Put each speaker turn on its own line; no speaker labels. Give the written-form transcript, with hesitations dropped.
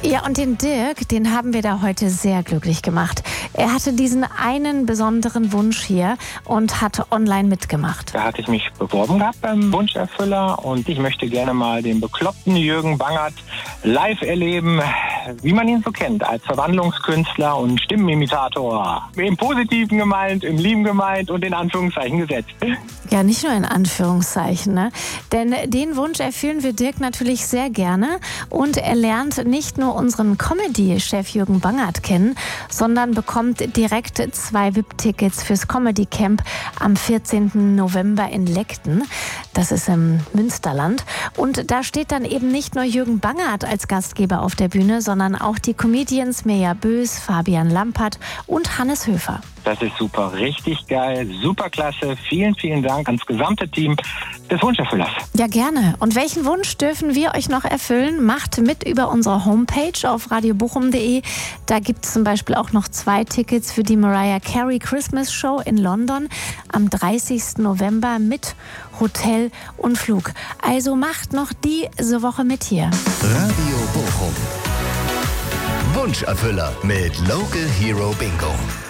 Ja, und den Dirk, den haben wir da heute sehr glücklich gemacht. Er hatte diesen einen besonderen Wunsch hier und hat online mitgemacht.
Da hatte ich mich beworben gehabt beim Wunscherfüller und ich möchte gerne mal den bekloppten Jürgen Bangert live erleben, wie man ihn so kennt, als Verwandlungskünstler und Stimmenimitator. Im Positiven gemeint, im Lieben gemeint und in Anführungszeichen gesetzt.
Ja, nicht nur in Anführungszeichen, ne? Denn den Wunsch erfüllen wir Dirk natürlich sehr gerne und er lernt nicht nur unseren Comedy-Chef Jürgen Bangert kennen, sondern bekommt direkt 2 VIP-Tickets fürs Comedy-Camp am 14. November in Legten. Das ist im Münsterland. Und da steht dann eben nicht nur Jürgen Bangert als Gastgeber auf der Bühne, sondern auch die Comedians Mirja Bös, Fabian Lampert und Hannes Höfer.
Das ist super, richtig geil, super klasse. Vielen, vielen Dank ans gesamte Team des Wunscherfüllers.
Ja, gerne. Und welchen Wunsch dürfen wir euch noch erfüllen? Macht mit über unsere Homepage auf radiobochum.de. Da gibt es zum Beispiel auch noch 2 Tickets für die Mariah Carey Christmas Show in London am 30. November mit Hotel und Flug. Also macht noch diese Woche mit hier.
Radio Bochum. Wunscherfüller mit Local Hero Bingo.